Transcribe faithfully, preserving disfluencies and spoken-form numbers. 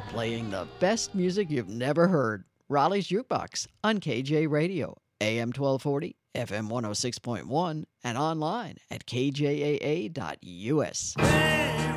Playing the best music you've never heard. Raleigh's Jukebox on K J Radio, A M twelve forty, F M one oh six point one, and online at K J A A dot U S. Hey,